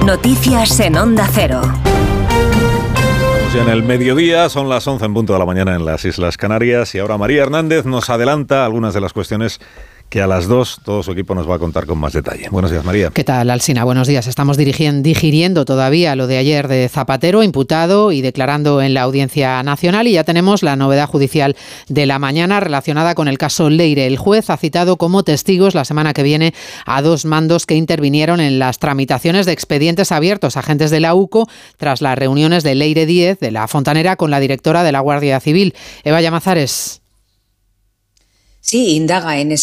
Noticias en Onda Cero. Ya en el mediodía, son las 11 en punto de la mañana en las Islas Canarias, y ahora María Hernández nos adelanta algunas de las cuestiones que a las 2 todo su equipo nos va a contar con más detalle. Buenos días, María. ¿Qué tal, Alsina? Buenos días. Estamos digiriendo todavía lo de ayer de Zapatero, imputado y declarando en la Audiencia Nacional, y ya tenemos la novedad judicial de la mañana relacionada con el caso Leire. El juez ha citado como testigos la semana que viene a 2 mandos que intervinieron en las tramitaciones de expedientes abiertos, agentes de la UCO, tras las reuniones de Leire Díez de la Fontanera con la directora de la Guardia Civil. Eva Llamazares. Sí, indaga en